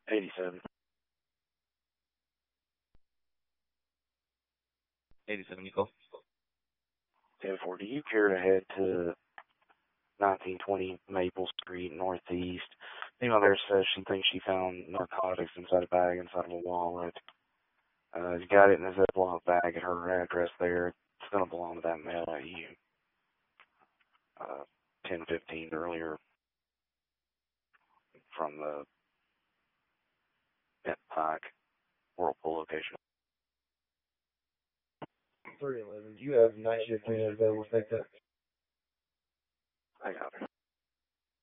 87. 87, you call. 10-4, do you care to head to 1920 Maple Street Northeast? Female there says she thinks she found narcotics inside a bag inside of a wallet. You got it in a Ziploc bag at her address there. It's going to belong to that mail at you. 10:15 earlier from the Bent Pike Whirlpool location. 311. You have night shift available. Take that. I got her.